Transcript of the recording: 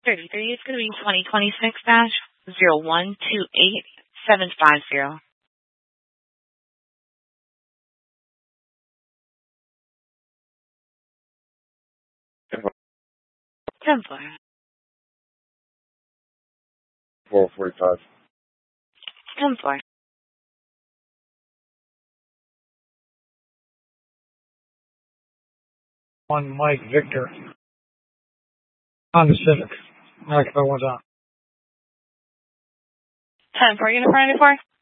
33 is going to be 2026-0128750. 10th floor. 445. 10th floor. One Mike Victor. Honda Civic. Occupied 1 time. 10th floor, unit 494.